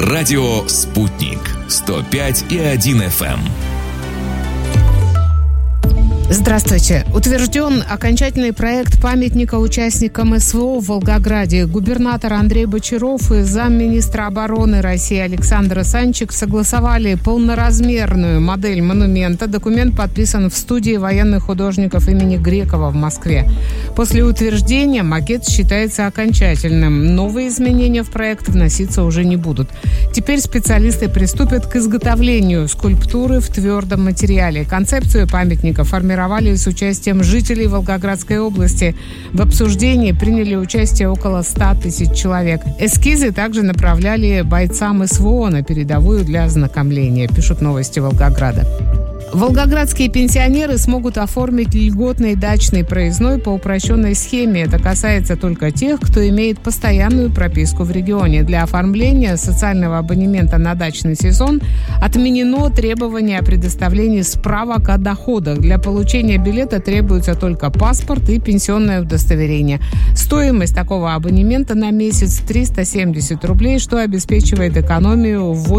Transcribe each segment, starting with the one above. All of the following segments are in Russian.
Радио «Спутник» 105,1 FM. Здравствуйте. Утвержден окончательный проект памятника участникам СВО в Волгограде. Губернатор Андрей Бочаров и замминистра обороны России Александр Санчик согласовали полноразмерную модель монумента. Документ подписан в студии военных художников имени Грекова в Москве. После утверждения макет считается окончательным. Новые изменения в проект вноситься уже не будут. Теперь специалисты приступят к изготовлению скульптуры в твердом материале. Концепцию памятника формировали с участием жителей Волгоградской области. В обсуждении приняли участие около 100 тысяч человек. Эскизы также направляли бойцам СВО на передовую для ознакомления, пишут «Новости Волгограда». Волгоградские пенсионеры смогут оформить льготный дачный проездной по упрощенной схеме. Это касается только тех, кто имеет постоянную прописку в регионе. Для оформления социального абонемента на дачный сезон отменено требование о предоставлении справок о доходах. Для получения билета требуется только паспорт и пенсионное удостоверение. Стоимость такого абонемента на месяц 370 рублей, что обеспечивает экономию в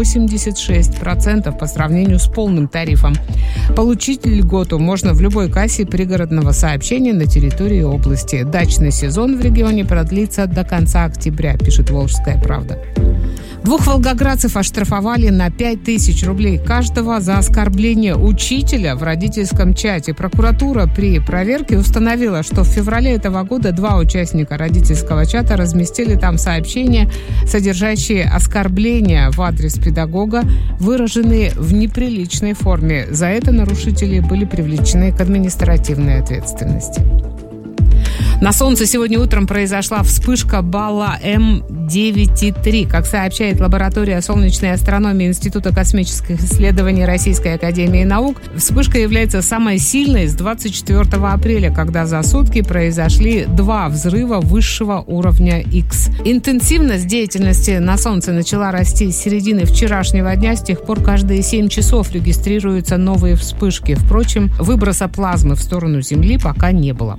86% по сравнению с полным тарифом. Получить льготу можно в любой кассе пригородного сообщения на территории области. Дачный сезон в регионе продлится до конца октября, пишет «Волжская правда». 2 волгоградцев оштрафовали на 5000 рублей каждого за оскорбление учителя в родительском чате. Прокуратура при проверке установила, что в феврале этого года 2 участника родительского чата разместили там сообщения, содержащие оскорбления в адрес педагога, выраженные в неприличной форме. За это нарушители были привлечены к административной ответственности. На Солнце сегодня утром произошла вспышка балла М9,3. Как сообщает лаборатория солнечной астрономии Института космических исследований Российской академии наук, вспышка является самой сильной с 24 апреля, когда за сутки произошли 2 взрыва высшего уровня X. Интенсивность деятельности на Солнце начала расти с середины вчерашнего дня. С тех пор каждые 7 часов регистрируются новые вспышки. Впрочем, выброса плазмы в сторону Земли пока не было.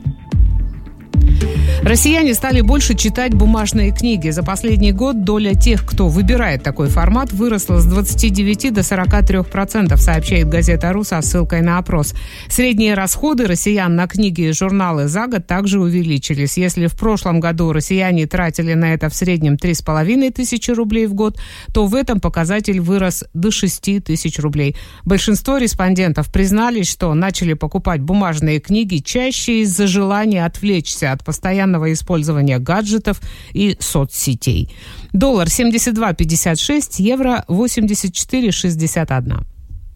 Россияне стали больше читать бумажные книги. За последний год доля тех, кто выбирает такой формат, выросла с 29 до 43%, сообщает газета «Ру» со ссылкой на опрос. Средние расходы россиян на книги и журналы за год также увеличились. Если в прошлом году россияне тратили на это в среднем 3500 рублей в год, то в этом показатель вырос до 6000 рублей. Большинство респондентов признались, что начали покупать бумажные книги чаще из-за желания отвлечься от постоянного использования гаджетов и соцсетей. Доллар 72,56, евро 84,61.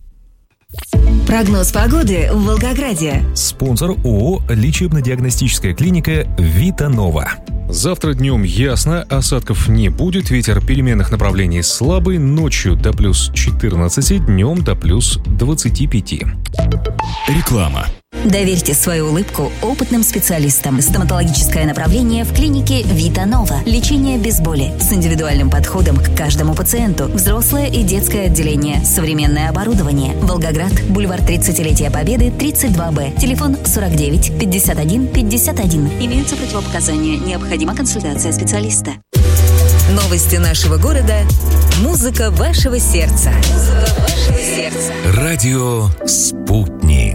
Прогноз погоды в Волгограде. Спонсор ООО «Лечебно-диагностическая клиника Витанова». Завтра днем ясно, осадков не будет, ветер переменных направлений слабый, ночью до плюс 14, днем до плюс 25. Реклама. Доверьте свою улыбку опытным специалистам. Стоматологическое направление в клинике Витанова. Лечение без боли с индивидуальным подходом к каждому пациенту. Взрослое и детское отделение. Современное оборудование. Волгоград, бульвар 30-летия Победы, 32Б. Телефон 49 51 51. Имеются противопоказания. Необходима консультация специалиста. Новости нашего города. Музыка вашего сердца. Музыка вашего сердца. Радио «Спутник».